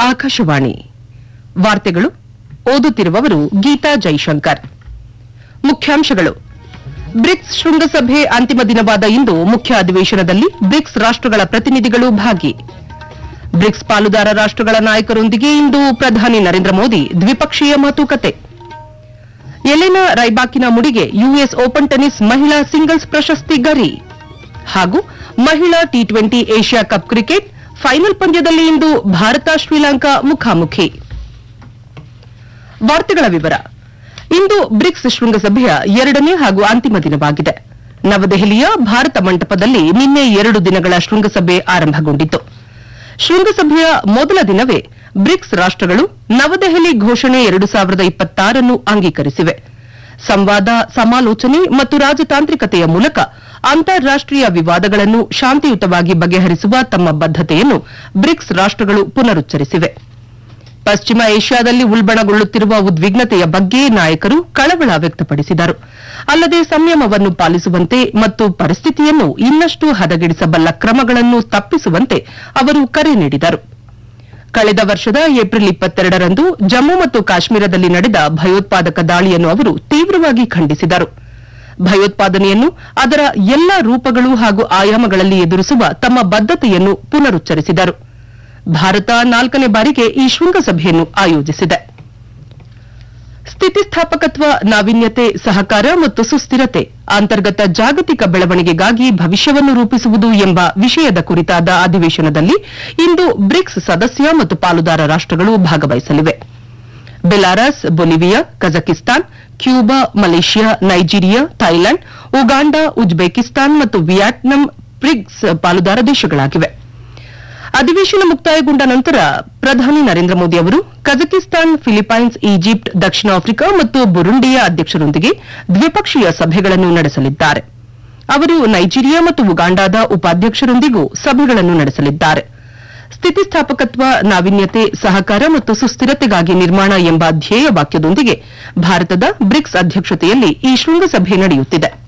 ಆಕಾಶವಾಣಿ ವಾರ್ತೆಗಳು ಓದುತ್ತಿರುವವರು ಗೀತಾ ಜೈಶಂಕರ್. ಮುಖ್ಯಾಂಶಗಳು. ಬ್ರಿಕ್ಸ್ ಶೃಂಗಸಭೆ ಅಂತಿಮ ದಿನವಾದ ಇಂದು ಮುಖ್ಯ ಅಧಿವೇಶನದಲ್ಲಿ ಬ್ರಿಕ್ಸ್ ರಾಷ್ಟಗಳ ಪ್ರತಿನಿಧಿಗಳು ಭಾಗಿ. ಬ್ರಿಕ್ಸ್ ಪಾಲುದಾರ ರಾಷ್ಟಗಳ ನಾಯಕರೊಂದಿಗೆ ಇಂದು ಪ್ರಧಾನಿ ನರೇಂದ್ರ ಮೋದಿ ದ್ವಿಪಕ್ಷೀಯ ಮಾತುಕತೆ. ಎಲೆನಾ ರೈಬಾಕಿನ ಮುಡಿಗೆ ಯುಎಸ್ ಓಪನ್ ಟೆನಿಸ್ ಮಹಿಳಾ ಸಿಂಗಲ್ಸ್ ಪ್ರಶಸ್ತಿ ಗರಿ. ಹಾಗೂ ಮಹಿಳಾ T20 Asia cup cricket final ಪಂದ್ಯದಲ್ಲಿ ಇಂದು ಭಾರತ ಶ್ರೀಲಂಕಾ ಮುಖಾಮುಖಿ. ವಾರ್ತೆಗಳ ವಿವರ. ಇಂದು ಬ್ರಿಕ್ಸ್ ಶೃಂಗಸಭೆಯ 2ನೇ ಹಾಗೂ ಅಂತಿಮ ದಿನವಾಗಿದೆ. ನವದೆಹಲಿಯ ಭಾರತ ಮಂಟಪದಲ್ಲಿ ನಿನ್ನೆ 2 ದಿನಗಳ ಶೃಂಗಸಭೆ ಆರಂಭಗೊಂಡಿತು. ಶೃಂಗಸಭೆಯ ಮೊದಲ ದಿನವೇ ಬ್ರಿಕ್ಸ್ ರಾಷ್ಟಗಳು ನವದೆಹಲಿ ಘೋಷಣೆ 2026 ಅನ್ನು ಅಂಗೀಕರಿಸಿವೆ. ಸಂವಾದ, ಸಮಾಲೋಚನೆ ಮತ್ತು ರಾಜತಾಂತ್ರಿಕತೆಯ ಮೂಲಕ ಅಂತಾರಾಷ್ಟೀಯ ವಿವಾದಗಳನ್ನು ಶಾಂತಿಯುತವಾಗಿ ಬಗೆಹರಿಸುವ ತಮ್ಮ ಬದ್ದತೆಯನ್ನು ಬ್ರಿಕ್ಸ್ ರಾಷ್ಟಗಳು ಪುನರುಚ್ಚರಿಸಿವೆ. ಪಶ್ಚಿಮ ಏಷ್ಯಾದಲ್ಲಿ ಉಲ್ಬಣಗೊಳ್ಳುತ್ತಿರುವ ಉದ್ವಿಗ್ನತೆಯ ಬಗ್ಗೆ ನಾಯಕರು ಕಳವಳ ವ್ಯಕ್ತಪಡಿಸಿದರು. ಅಲ್ಲದೆ ಸಂಯಮವನ್ನು ಪಾಲಿಸುವಂತೆ ಮತ್ತು ಪರಿಸ್ಥಿತಿಯನ್ನು ಇನ್ನಷ್ಟು ಹದಗೆಡಿಸಬಲ್ಲ ಕ್ರಮಗಳನ್ನು ತಪ್ಪಿಸುವಂತೆ ಅವರು ಕರೆ ನೀಡಿದರು. ಕಳೆದ ವರ್ಷದ ಏಪ್ರಿಲ್ 22ರಂದು ಜಮ್ಮು ಮತ್ತು ಕಾಶ್ಮೀರದಲ್ಲಿ ನಡೆದ ಭಯೋತ್ಪಾದಕ ದಾಳಿಯನ್ನು ಅವರು ತೀವ್ರವಾಗಿ ಖಂಡಿಸಿದರು. ಭಯೋತ್ಪಾದನೆಯನ್ನು ಅದರ ಎಲ್ಲಾ ರೂಪಗಳು ಹಾಗೂ ಆಯಾಮಗಳಲ್ಲಿ ಎದುರಿಸುವ ತಮ್ಮ ಬದ್ದತೆಯನ್ನು ಪುನರುಚ್ಚರಿಸಿದರು. ಭಾರತ 4ನೇ ಬಾರಿಗೆ ಈ ಶೃಂಗಸಭೆಯನ್ನು ಆಯೋಜಿಸಿದೆ. ಸ್ಥಿತಿಸ್ಥಾಪಕತ್ವ, ನಾವೀನ್ಯತೆ, ಸಹಕಾರ ಮತ್ತು ಸುಸ್ಥಿರತೆ ಅಂತರ್ಗತ ಜಾಗತಿಕ ಬೆಳವಣಿಗೆಗಾಗಿ ಭವಿಷ್ಯವನ್ನು ರೂಪಿಸುವುದು ಎಂಬ ವಿಷಯದ ಕುರಿತಾದ ಅಧಿವೇಶನದಲ್ಲಿ ಇಂದು ಬ್ರಿಕ್ಸ್ ಸದಸ್ಯ ಮತ್ತು ಪಾಲುದಾರ ರಾಷ್ಟಗಳು ಭಾಗವಹಿಸಲಿವೆ. Belarus, Bolivia, Kazakhstan, Cuba, Malaysia, Nigeria, Thailand, Uganda, Uzbekistan ಮತ್ತು ವಿಯೆಟ್ನಾಂ ಬ್ರಿಕ್ಸ್ ಪಾಲುದಾರ ದೇಶಗಳಾಗಿವೆ. ಅಧಿವೇಶನ ಮುಕ್ತಾಯಗೊಂಡ ನಂತರ ಪ್ರಧಾನಿ ನರೇಂದ್ರ ಮೋದಿ ಅವರು ಕಜಕಿಸ್ತಾನ್, ಫಿಲಿಪೈನ್ಸ್, ಈಜಿಪ್ಟ್, ದಕ್ಷಿಣ ಆಫ್ರಿಕಾ ಮತ್ತು ಬುರುಂಡಿಯ ಅಧ್ಯಕ್ಷರೊಂದಿಗೆ ದ್ವಿಪಕ್ಷೀಯ ಸಭೆಗಳನ್ನು ನಡೆಸಲಿದ್ದಾರೆ. ಅವರು ನೈಜೀರಿಯಾ ಮತ್ತು ಉಗಾಂಡಾದ ಉಪಾಧ್ಯಕ್ಷರೊಂದಿಗೂ ಸಭೆಗಳನ್ನು ನಡೆಸಲಿದ್ದಾರೆ. ಸ್ಥಿತಿಸ್ಥಾಪಕತ್ವ, ನಾವೀನ್ಯತೆ, ಸಹಕಾರ ಮತ್ತು ಸುಸ್ಥಿರತೆಗಾಗಿ ನಿರ್ಮಾಣ ಎಂಬ ಧ್ಯೇಯ ವಾಕ್ಯದೊಂದಿಗೆ ಭಾರತದ ಬ್ರಿಕ್ಸ್ ಅಧ್ಯಕ್ಷತೆಯಲ್ಲಿ ಈ ಶೃಂಗಸಭೆ ನಡೆಯುತ್ತಿದೆ.